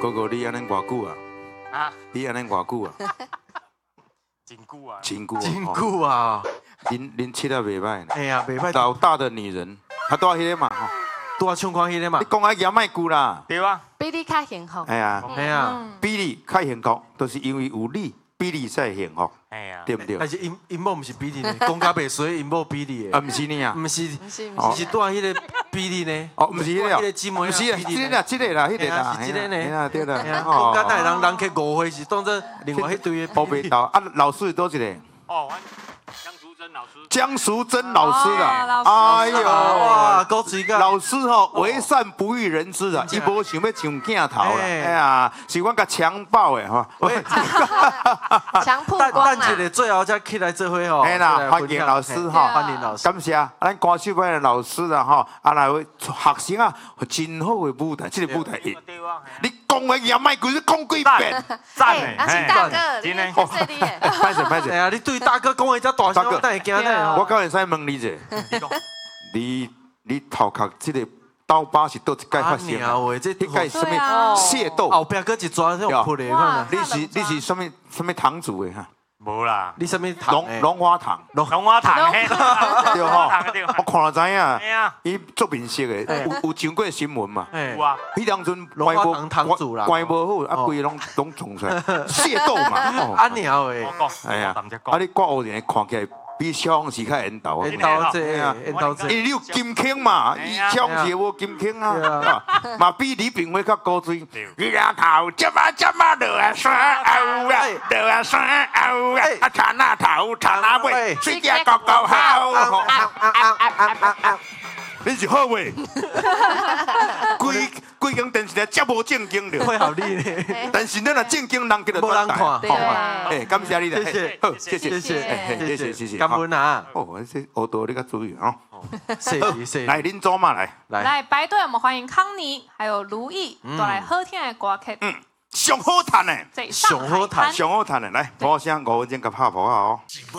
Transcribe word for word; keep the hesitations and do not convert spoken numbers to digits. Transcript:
哥哥，你安尼偌久啊？ 啊， 你安尼偌久啊？ 真久啊！ 真久啊！ 真久啊！ 恁恁七啊袂歹呢。 哎呀，袂歹。 老大的女人，她住迄个嘛吼。 拄啊唱看迄个嘛你。讲啊嫌卖句啦。 对啊， 比你较幸福。 哎呀， 哎呀， 比你较幸福，都是因为有你，比你才幸福， 哎呀， 对不对？ 但是因因某毋是比利呢，讲甲袂衰，因某比利啊， 的， 毋是呢啊。 毋是， 不是哦不是， 是拄啊迄个比利呢。 哦，毋是迄个哦， 迄个姊妹啊毋是啊， 比利呢即个啦，即个啦，迄个啦， 是即个呢嘿啦，对啦， 哎呀，讲甲那人人去误会是当做另外迄堆的乌白道啊，老师多一个。 哦，阮江淑珍老师， 江淑珍老师啊， 哦哎呦， 哇，高水个。 老师吼为善不欲人知啊，伊无想要上镜头啦， 哎哎呀，是阮甲强暴的吼。 强曝等光啦。 等一个最后才起来做伙吼。 哎啦， 再来分享欢迎老师对哈， 欢迎老师。 感谢咱歌手班的老师啊吼，啊来为学生啊真好的舞台，这个舞台， 对啊， 你讲的也卖句，你讲几遍？ 赞哎， 诶， 阿信大哥，你真诶， 谢谢你耶。 歹势歹势， 哎呀，你对大哥讲的遮大声， 大哥我等会惊呢。 我敢会使问你者，你你头壳这个刀疤是倒一届发生啊？ 喂，这迄届什对啊么械斗？ 后壁搁一抓这种扑的，看你是你是什么什么堂主的哈？ 无啦， 你什么糖龙龙花堂， 龙华堂嘿， 对龙吼华堂对， 我看了知影哎，呀， 伊做面色的，有有上过新闻嘛？ 哎有，啊， 迄当阵龙花堂堂主啦关无好，啊，规个拢拢冲出来，械斗嘛。哦阿鸟诶我，讲， 哎呀我啊，你挂乌人看起来比萧煌奇较缘投啊。 烟头这，烟头因这， 为你有金坑嘛，伊萧煌奇无金坑啊，嘛比李炳辉较高水。日头接啊接啊落啊山后啊，落啊山后啊，啊田啊头田啊尾，水家高高好。你是好喂，规规间电视台遮无正经了， 会好你呢。 但是咱若正经人叫做无人看对好嘛？哎，感谢你啦， 谢谢好，谢谢谢谢哎谢谢谢谢， 感恩啊， 哦，这学到你较注意哦。 谢谢谢谢。 来，恁组嘛来， 来， 来排队，我们欢迎康妮还有卢毅，都来好听的歌曲。 嗯，上好弹的， 在上海滩上好弹上好弹的，来，鼓声五分钟甲拍谱啊哦。